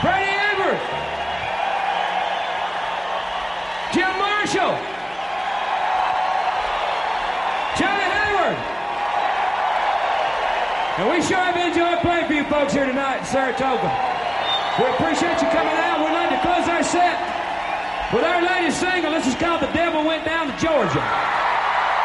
Freddie Edwards, Jim Marshall, Johnny Hayward. And we sure have enjoyed playing for you folks here tonight in Saratoga. We appreciate you coming out. We'd like to close our set with our latest single. This is called The Devil Went Down to Georgia.